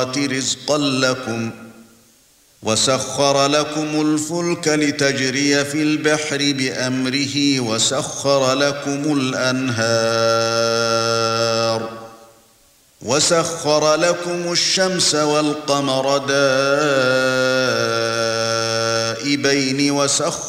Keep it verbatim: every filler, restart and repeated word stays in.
رِزْقًا لَكُمْ وَسَخَّرَ لَكُمُ الْفُلْكَ لِتَجْرِيَ فِي الْبَحْرِ بِأَمْرِهِ وَسَخَّرَ لَكُمُ الْأَنْهَارَ وَسَخَّرَ لَكُمُ الشَّمْسَ وَالْقَمَرَ دَائِبَيْنِ وَسَخَّرَ